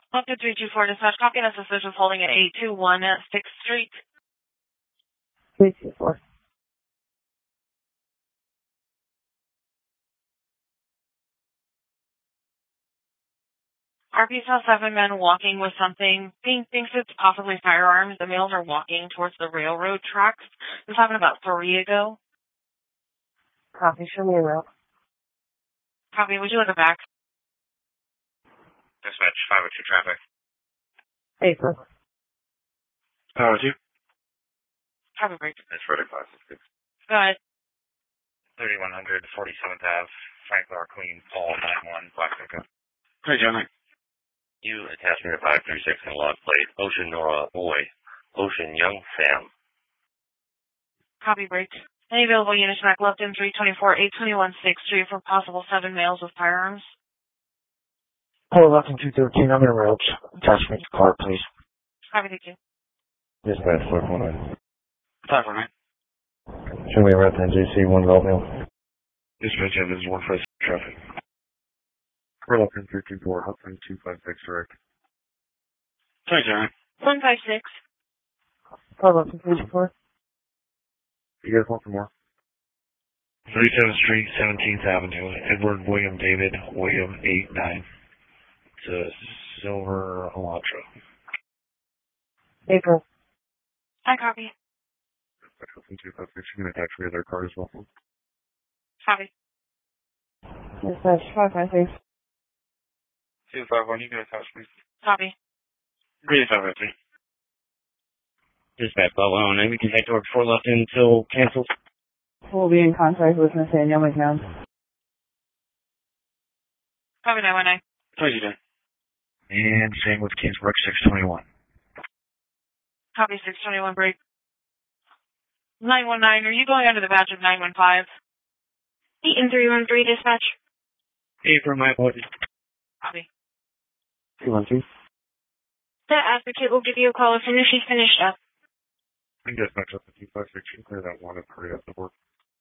Welcome to 324 dispatch. Copy and assistance is holding at 821 6th Street. 324. RP saw 7 men walking with something. Thinks it's possibly firearms. The males are walking towards the railroad tracks. This happened about 3 ago. Copy, show me a route. Copy, would you look it back? Dispatch 502 traffic. April. 502? Copy, break. It's verdict 566. Go ahead. 3100 47th Ave, Frank R. Queen, Paul 91, Black Pickup. Hey, Johnny. You attachment to 536 and log plate, Ocean Nora Boy, Ocean Young Sam. Copy, break. Any available units back left in 324 821 6th Street for possible 7 males with firearms? Pull left in 213, I'm in routes. Attachment to car, please. Copy, thank you. Dispatch 519. 519. Show me a route to NJC 1 Vault Mill. Dispatch Evans 156 traffic. We're looking 324, Hudson 256 direct. Sorry, Johnny. 156. Pull left in 324. You guys want some more? 37th Street, 17th Avenue, Edward William David, William 89. It's a silver Elantra. April. I copy. Hudson 256, you can attach me to their car as well. Copy. Dispatch 556. 251, you can attach me. Copy. 3553. Dispatch 1209, we can head toward 4 left until canceled. We'll be in contact with Nathaniel McNown. Copy 919. Sorry, you done. And same with Kingsbrook 621. Copy 621 break. 919, are you going under the badge of 915? 8 and 313 dispatch. April, my apologies. Copy. 213. That advocate will give you a call as soon as she's finished up. I can dispatch up to 256, you can clear that one and hurry up the work.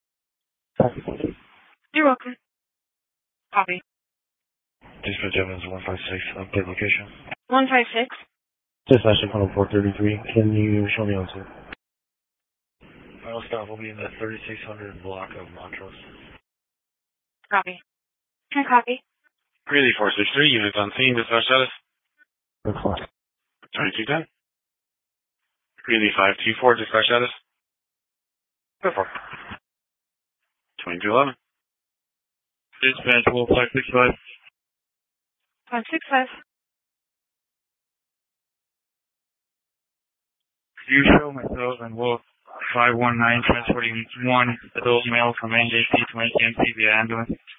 You're welcome. Copy. Dispatch Evans 156, update location. 156. Dispatch 10433. Can you show me on to? Final stop will be in the 3600 block of Montrose. Copy. Can copy. Greeley 463, units on scene, dispatch status. Good clock. 2210. Greeley 524, dispatch status. Go for it. 2211. Dispatch Wolf 565. 565. Could you show myself and Wolf 519 transporting one adult male from NJC to NCMC via ambulance?